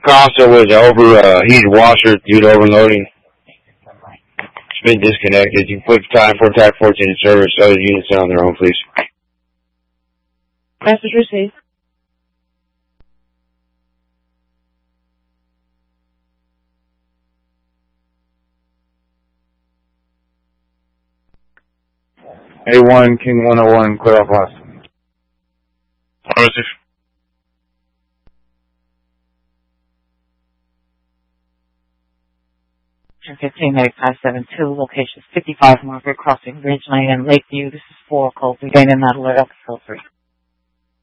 Console was overheated washer due to overloading. It's been disconnected. You can put time for TAC 14 in service. Other units on their own, please. Message received. A1, King 101, clear off last. Positive. Engine 15872, location 55 Margaret Crossing, Ridge Lane, and Lakeview. This is 4 Cold. Regaining that alert. Alpha 3.